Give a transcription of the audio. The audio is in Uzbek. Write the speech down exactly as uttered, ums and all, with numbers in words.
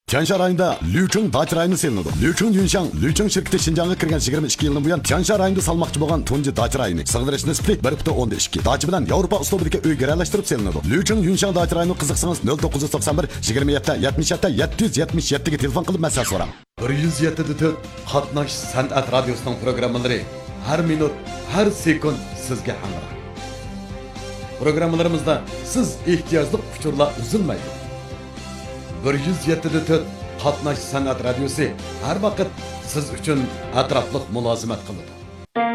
Tiansha rayonida Lücheng dachi rayoni selinadi. Lücheng Yunshang, Lücheng shirkati Xinjiangga kirgan yigirma ikki yildan buyon Tiansha rayonida salmoqchi bo'lgan tunji dachi rayoni. Sig'dirish nisbati bir butun o'ndan ikki. Dachi bilan Yevropa uslubidagi uy garalashtirib selinadi. Lücheng Yunshang dachi rayoni qiziqsangiz nol to'qqiz yuz to'qson bir yigirma yetti yetmish yetti yetti yuz yetmish yetti ga telefon qilib masala so'rang. bir yuz yetti to'rt Qatnash san'at radiosining programmalari har minut, har sekund sizga hamroh. Programmalarimizda siz ehtiyojli uchurlar uzilmaydi. bir yuz yetti to'rt Qatnash san'at radiosi har vaqt siz uchun atrofliq mulozimat qiladi.